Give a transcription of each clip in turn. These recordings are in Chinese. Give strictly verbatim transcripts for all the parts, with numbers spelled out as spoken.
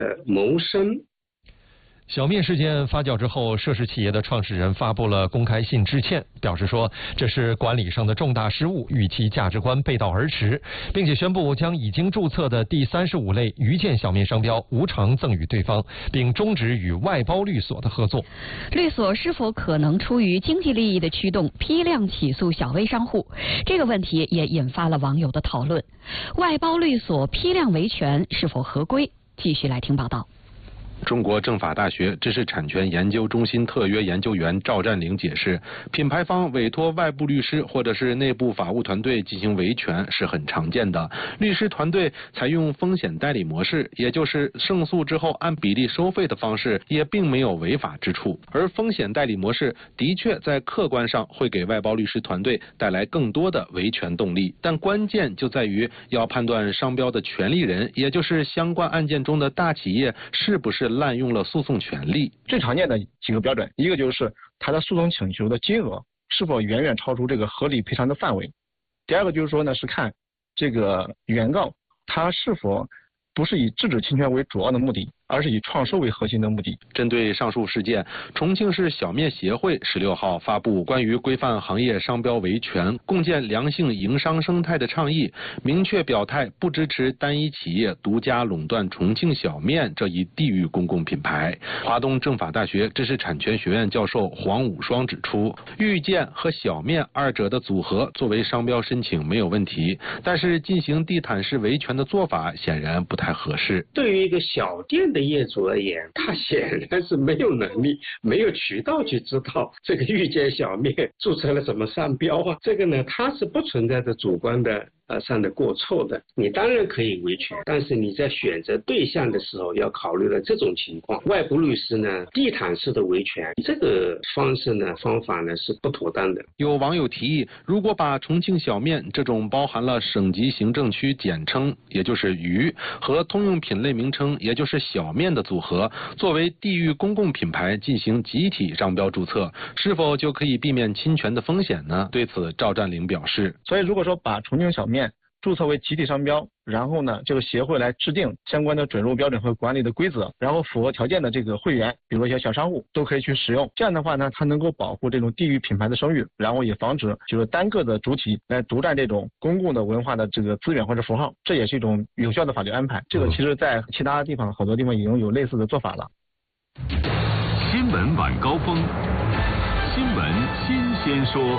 呃谋生。 小面事件发酵之后，涉事企业的创始人发布了公开信致歉，表示说这是管理上的重大失误，与其价值观背道而驰，并且宣布将已经注册的第三十五类渔建小面商标无偿赠与对方，并终止与外包律所的合作。 律所是否可能出于经济利益的驱动批量起诉小微商户？这个问题也引发了网友的讨论。外包律所批量维权是否合规？继续来听报道。 中国政法大学知识产权研究中心特约研究员赵占领解释，品牌方委托外部律师或者是内部法务团队进行维权是很常见的。律师团队采用风险代理模式，也就是胜诉之后按比例收费的方式，也并没有违法之处。而风险代理模式的确在客观上会给外包律师团队带来更多的维权动力，但关键就在于要判断商标的权利人，也就是相关案件中的大企业是不是滥用了诉讼权利。 最常见的几个标准，一个就是他的诉讼请求的金额是否远远超出这个合理赔偿的范围。第二个就是说呢，是看这个原告他是否不是以制止侵权为主要的目的，而是以创收为核心的目的。 针对上述事件，重庆市小面协会十六号发布关于规范行业商标维权、共建良性营商生态的倡议，明确表态不支持单一企业独家垄断重庆小面这一地域公共品牌。华东政法大学知识产权学院教授黄武双指出，遇见和小面二者的组合作为商标申请没有问题，但是进行地毯式维权的做法显然不太合适。 对于一个小店的业主而言，他显然是没有能力、没有渠道去知道这个遇见小面注册了什么商标啊。这个呢，它是不存在着主观的呃上的过错的。你当然可以维权，但是你在选择对象的时候要考虑了这种情况。外部律师呢，地毯式的维权，这个方式呢、方法呢是不妥当的。 有网友提议，如果把重庆小面这种包含了省级行政区简称，也就是渝，和通用品类名称，也就是小面的组合，作为地域公共品牌进行集体商标注册，是否就可以避免侵权的风险呢？对此，赵占领表示， 所以如果说把重庆小面注册为集体商标，然后呢，这个协会来制定相关的准入标准和管理的规则，然后符合条件的这个会员，比如一些小商户都可以去使用。这样的话呢，它能够保护这种地域品牌的声誉，然后也防止就是单个的主体来独占这种公共的文化的这个资源或者符号，这也是一种有效的法律安排。这个其实在其他地方好多地方已经有类似的做法了。 新闻晚高峰，新闻新鲜说。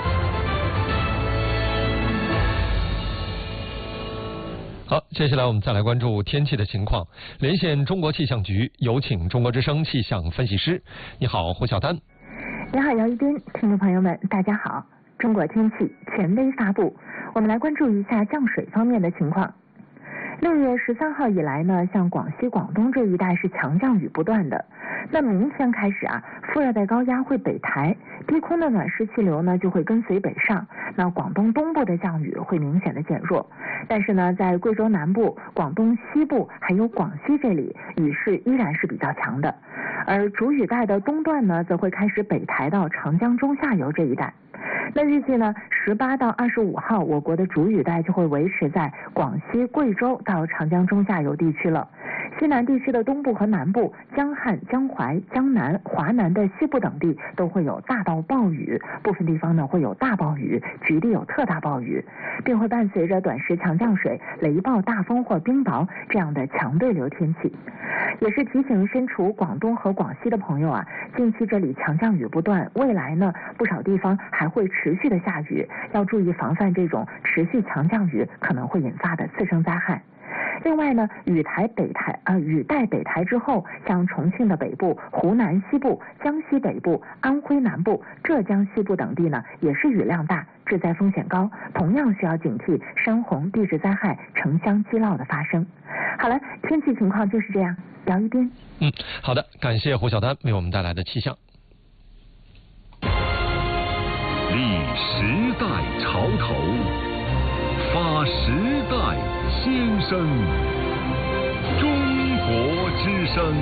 好，接下来我们再来关注天气的情况。连线中国气象局，有请中国之声气象分析师。你好，胡晓丹。 你好，姚一斌。听众朋友们，大家好。中国天气权威发布，我们来关注一下降水方面的情况。六月十三号以来呢，像广西、广东这一带是强降雨不断的。那明天开始啊，副热带高压会北抬，低空的暖湿气流呢就会跟随北上，那广东东部的降雨会明显的减弱。但是呢，在贵州南部、广东西部还有广西这里，雨势依然是比较强的。而主雨带的东段呢，则会开始北抬到长江中下游这一带。那预计呢，十八到二十五号，我国的主雨带就会维持在广西、贵州到长江中下游地区了。西南地区的东部和南部、江汉、江淮、江南、华南的西部等地都会有大到暴雨，部分地方呢会有大暴雨，局地有特大暴雨，并会伴随着短时强降水、雷暴、大风或冰雹这样的强对流天气。也是提醒身处广东和广西的朋友啊，近期这里强降雨不断，未来呢不少地方还会持续的下雨，要注意防范这种持续强降雨可能会引发的次生灾害。另外呢，雨台北台呃雨带北台之后，像重庆的北部、湖南西部、江西北部、安徽南部、浙江西部等地呢，也是雨量大，致灾风险高，同样需要警惕山洪、地质灾害、城乡积涝的发生。好了，天气情况就是这样。姚一斌。 嗯，好的，感谢胡晓丹为我们带来的气象。 立时代潮头，发时代先声。中国之声。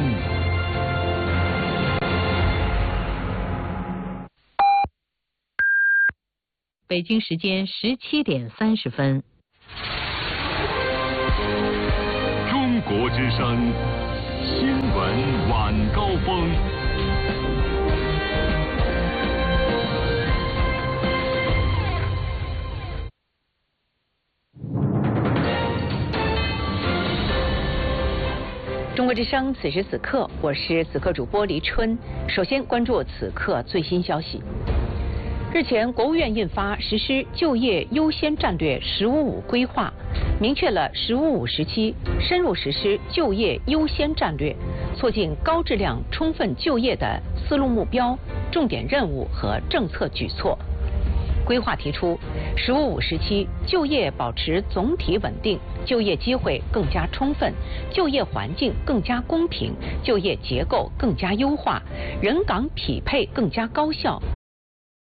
北京时间十七点三十分。 中国之声新闻晚高峰。 中国之声，此时此刻，我是此刻主播黎春。首先关注此刻最新消息。日前，国务院印发实施就业优先战略“十五五”规划，明确了“十五五”时期深入实施就业优先战略，促进高质量充分就业的思路目标、重点任务和政策举措。规划提出，“十五五”时期就业保持总体稳定，就业机会更加充分，就业环境更加公平，就业结构更加优化，人岗匹配更加高效，